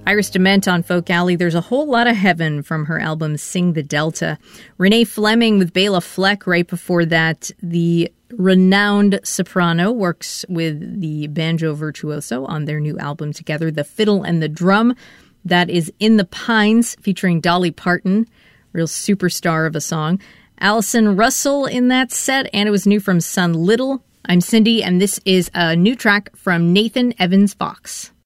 Iris DeMent on Folk Alley. There's a whole lot of heaven from her album Sing the Delta. Renee Fleming with Bela Fleck right before that. The renowned soprano works with the banjo virtuoso on their new album together, The Fiddle and the Drum. That is In the Pines featuring Dolly Parton, real superstar of a song. Allison Russell in that set, and it was new from Sun Little. I'm Cindy, and this is a new track from Nathan Evans Fox.